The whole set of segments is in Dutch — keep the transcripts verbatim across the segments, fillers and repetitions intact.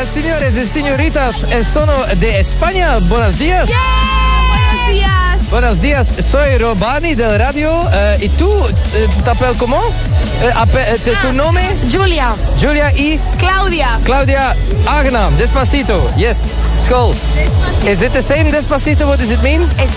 señores y señoritas, sono de España. Buenos días. Yeah, buenos días. Buenos días, soy Robani del radio. Uh, ¿Y tú, uh, t'appelles comment? Uh, appe- uh, tu nome? Julia. Julia y Claudia. Claudia. Aangenaam. Despacito. Yes. School. Despacito. Is it the same Despacito? What does it mean? It's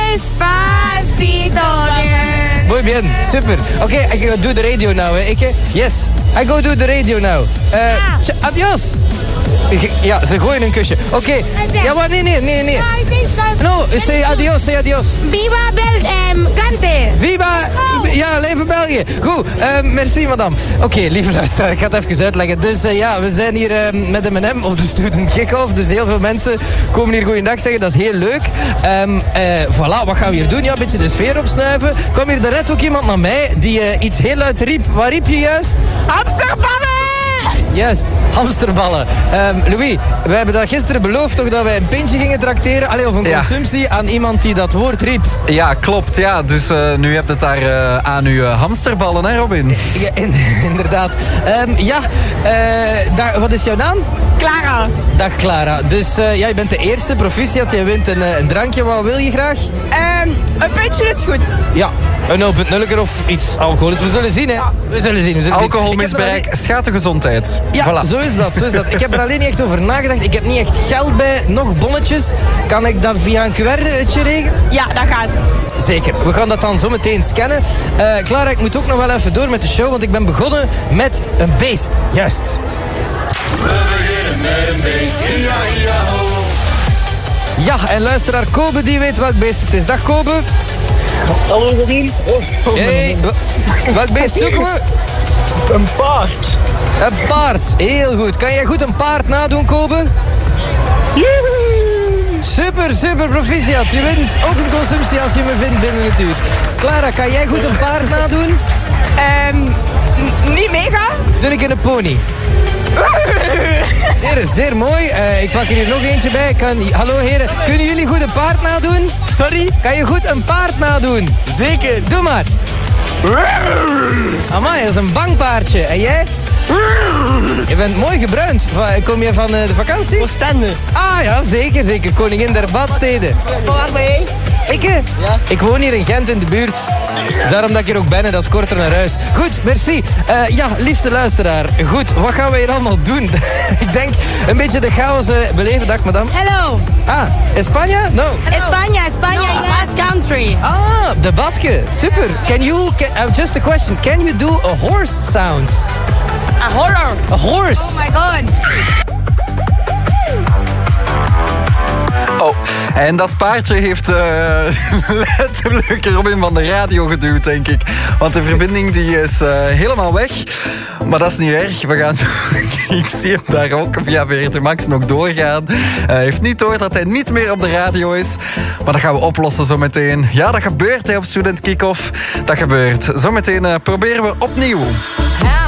Despacito. Again. Muy bien, super. Oké, okay, I go do the radio now. Hè. Ik, yes, I go do the radio now. Uh, Ah. tja, adios. Ik- Ja, ze gooien een kusje. Oké. Okay. Ja, maar nee, nee, nee, nee. No, I say so. No, say adios, say adios. Viva Bel... Um, Cante. Viva! Ja, leven België. Goed, uh, merci madame. Oké, okay, lieve luisteraar, ik ga het even uitleggen. Dus uh, ja, we zijn hier uh, met M en M op de Student Kick-Off. Dus heel veel mensen komen hier goeiedag zeggen. Dat is heel leuk. Um, uh, voilà, wat gaan we hier doen? Ja, een beetje de sfeer opsnuiven. Kwam hier daarnet ook iemand naar mij die uh, iets heel luid riep. Wat riep je juist? Hamsterballen! Juist, hamsterballen. Um, Louis, wij hebben dat gisteren beloofd toch dat wij een pintje gingen trakteren. Allee, of een Ja. consumptie aan iemand die dat woord riep. Ja, klopt. Ja. Dus uh, nu heb je het daar uh, aan uw uh, hamsterballen, hè Robin? Ja, in, inderdaad. Um, ja, uh, daar, wat is jouw naam? Clara. Dag Clara. Dus uh, ja, je bent de eerste. Proficiat, je wint een, uh, een drankje. Wat wil je graag? Um, een puntje is goed. Ja, een nul punt nul of iets alcoholisch. We zullen zien, hè. We zullen zien. We zullen zien. Alcoholmisbruik schaadt de gezondheid. Ja, Voilà. zo is dat, zo is dat. Ik heb er alleen niet echt over nagedacht. Ik heb niet echt geld bij, nog bonnetjes. Kan ik dat via een Q R-tje regelen? Ja, dat gaat. Zeker. We gaan dat dan zo meteen scannen. Uh, Clara, ik moet ook nog wel even door met de show, want ik ben begonnen met een beest. Juist. We beginnen met een beest, ja, ja, ho. Ja, en luisteraar Kobe, die weet welk beest het is. Dag Kobe. Hallo Robin. Oh, Hey, w- welk beest zoeken we? een paard. Een paard. Heel goed. Kan jij goed een paard nadoen, Kobe? Super, super proficiat. Je wint ook een consumptie als je me vindt binnen het uur. Clara, kan jij goed een paard nadoen? Um, n- niet mega. Doe ik in een pony. Heren, zeer mooi. Uh, ik pak er hier nog eentje bij. Kan... Hallo heren, kunnen jullie goed een paard nadoen? Sorry? Kan je goed een paard nadoen? Zeker. Doe maar. Amai, dat is een bang paardje. En jij? Je bent mooi gebruind. Va- Kom je van uh, de vakantie? Oostende. Ah ja, zeker, zeker. Koningin der badsteden. Van waar ben jij? Ik, hè? Ja. Ik woon hier in Gent in de buurt. Dus daarom dat ik hier ook ben en dat is korter naar huis. Goed, merci. Uh, ja, liefste luisteraar. Goed, wat gaan we hier allemaal doen? Ik denk een beetje de chaos uh, beleven. Dag, madame. Hello. Ah, España? No. España, España, no. Last country. Ah, de Basque. Super. Can you, can, uh, just a question. Can you do a horse sound? A horror. A horse. Oh my god. Oh, en dat paardje heeft uh, letterlijk Robin van de radio geduwd, denk ik. Want de verbinding die is uh, helemaal weg. Maar dat is niet erg. We gaan zo... Ik zie hem daar ook via V R T Max nog doorgaan. Hij uh, heeft niet door dat hij niet meer op de radio is. Maar dat gaan we oplossen zometeen. Ja, dat gebeurt hè, op Student Kick-Off. Dat gebeurt. Zometeen uh, proberen we opnieuw.